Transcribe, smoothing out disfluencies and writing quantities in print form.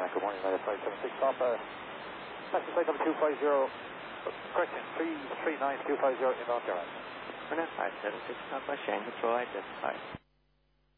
good morning, United 576 Papa. Passenger flight number 250, correction, 339250 inbound Gerrard. Brilliant, 576 Papa, Shane Control, identified.